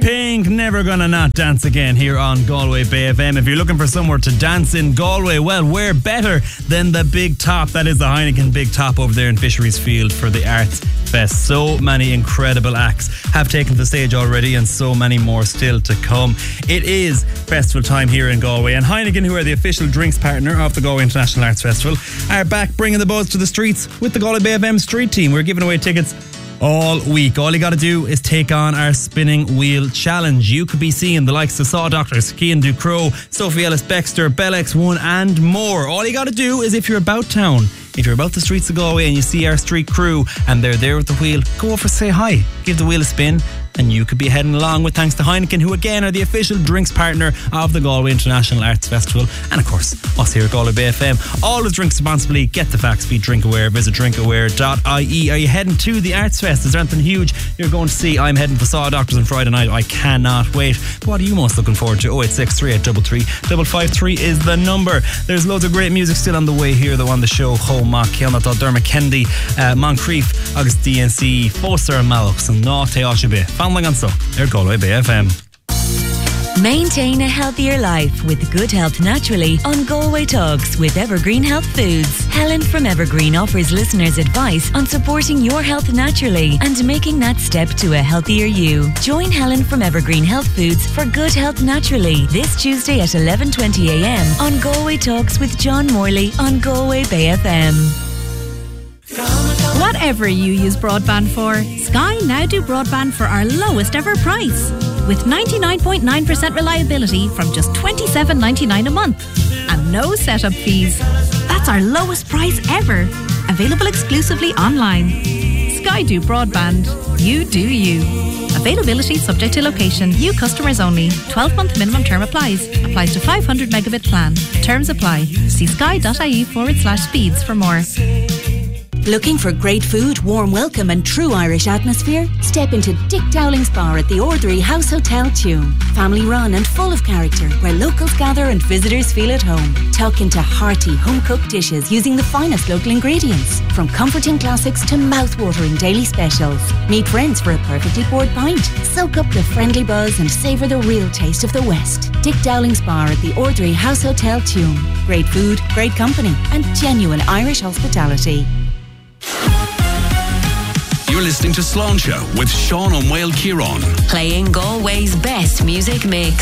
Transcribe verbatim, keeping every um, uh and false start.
Pink, Never Gonna Not Dance Again here on Galway Bay F M. If you're looking for somewhere to dance in Galway, well, where better than the Big Top? That is the Heineken Big Top over there in Fisheries Field for the Arts Fest. So many incredible acts have taken the stage already and so many more still to come. It is festival time here in Galway, and Heineken, who are the official drinks partner of the Galway International Arts Festival, are back bringing the buzz to the streets with the Galway Bay F M street team. We're giving away tickets all week. All you got to do is take on our spinning wheel challenge. You could be seeing the likes of Saw Doctors, Cian Ducrot, Sophie Ellis Bextor, Bell X one and more. All you got to do is, if you're about town, if you're about the streets of Galway and you see our street crew and they're there with the wheel, go over, say hi, give the wheel a spin, and you could be heading along with thanks to Heineken, who again are the official drinks partner of the Galway International Arts Festival, and of course us here at Galway Bay F M. Always drink responsibly, get the facts, be drink aware, visit drink aware dot I E. Are you heading to the Arts Fest? Is there anything huge you're going to see? I'm heading to Saw Doctors on Friday night. I cannot wait. What are you most looking forward to? oh eight six, three eight three three, five five three is the number. There's loads of great music still on the way here though on the show. Ho Mac, Keonat, Dermot Kennedy, uh, Moncrief, August D N C, Foster and Malux, and Naw Teoshabe. Fanling on so, they're Galway Bay F M. Maintain a healthier life with Good Health Naturally on Galway Talks with Evergreen Health Foods. Helen from Evergreen offers listeners advice on supporting your health naturally and making that step to a healthier you. Join Helen from Evergreen Health Foods for Good Health Naturally this Tuesday at eleven twenty a m on Galway Talks with John Morley on Galway Bay F M. Whatever you use broadband for, Sky now do broadband for our lowest ever price. With ninety-nine point nine percent reliability from just twenty-seven ninety-nine a month. And no setup fees. That's our lowest price ever. Available exclusively online. Sky do broadband. You do you. Availability subject to location. New customers only. twelve month minimum term applies. Applies to five hundred megabit plan. Terms apply. See sky.ie forward slash speeds for more. Looking for great food, warm welcome and true Irish atmosphere? Step into Dick Dowling's Bar at the Ordinary House Hotel Tuam. Family run and full of character, where locals gather and visitors feel at home. Tuck into hearty, home-cooked dishes using the finest local ingredients. From comforting classics to mouth-watering daily specials. Meet friends for a perfectly poured pint. Soak up the friendly buzz and savour the real taste of the West. Dick Dowling's Bar at the Ordinary House Hotel Tuam. Great food, great company and genuine Irish hospitality. You're listening to Slán Show with Sean O'Mail Kieran. Playing Galway's best music mix.